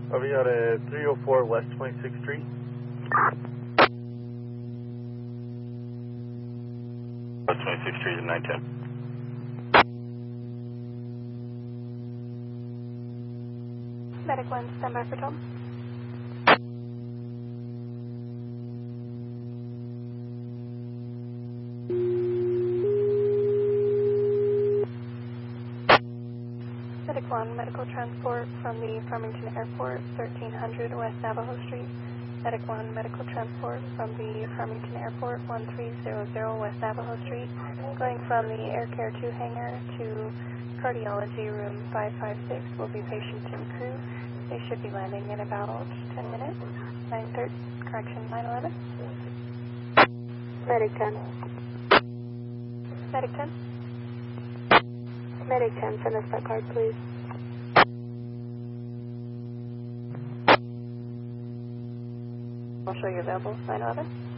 We got a 304 West 26th Street. West 26th Street at 910. Medic 1, stand by for Tom. Medic 1, medical transport from the Farmington Airport, 1300 West Navajo Street. Medic 1, medical transport from the Farmington Airport, 1300 West Navajo Street, going from the Air Care 2 hangar to cardiology room 556 will be patient and crew. They should be landing in about 10 minutes. 9:30, correction, 9:11. Medic 10. Medic 10. Medic 10, send us that card, please. I'll show you available, 911.